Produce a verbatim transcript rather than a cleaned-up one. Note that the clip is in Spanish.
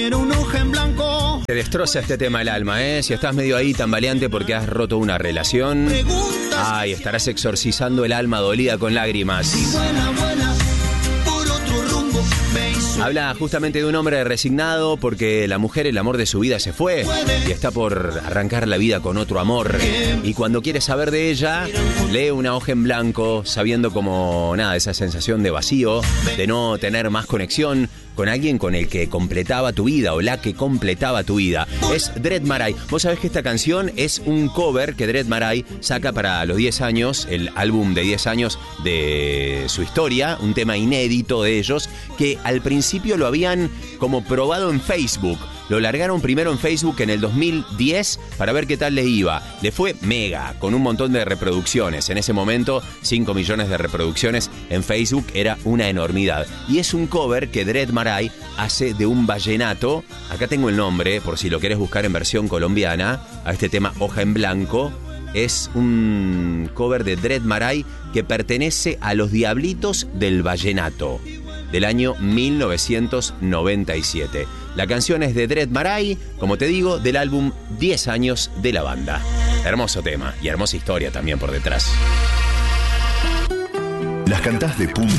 Quiero una hoja en blanco. Te destroza este tema el alma, ¿eh? Si estás medio ahí tambaleante porque has roto una relación, ay, estarás exorcizando el alma dolida con lágrimas. Vuela, vuela, por otro rumbo. Habla justamente de un hombre resignado porque la mujer, el amor de su vida, se fue y está por arrancar la vida con otro amor. Y cuando quiere saber de ella, lee una hoja en blanco, sabiendo como nada, esa sensación de vacío, de no tener más conexión con alguien con el que completaba tu vida o la que completaba tu vida. Es Dred Marai. Vos sabés que esta canción es un cover que Dred Marai saca para los diez años, el álbum de diez años de su historia, un tema inédito de ellos, que al principio lo habían como probado en Facebook. Lo largaron primero en Facebook en el dos mil diez para ver qué tal le iba. Le fue mega, con un montón de reproducciones. En ese momento, cinco millones de reproducciones en Facebook era una enormidad. Y es un cover que Dred Marai hace de un vallenato. Acá tengo el nombre, por si lo querés buscar en versión colombiana, a este tema Hoja en Blanco. Es un cover de Dred Marai que pertenece a Los Diablitos del Vallenato, del año mil novecientos noventa y siete. La canción es de Dred Marai, como te digo, del álbum diez años de la banda. Hermoso tema y hermosa historia también por detrás. Las cantás de punta